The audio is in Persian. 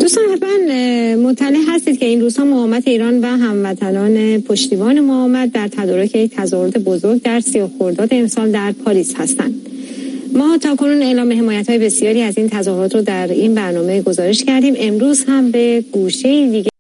دوستان حتما مطلع هستید که این روزها مقاومت ایران و هموطنان پشتیبان مقاومت در تدارک یک تظاهرات بزرگ در 30 خرداد امسال در پاریس هستند. ما تاکنون اعلام حمایت‌های بسیاری از این تظاهرات رو در این برنامه گزارش کردیم. امروز هم به گوشه دیگه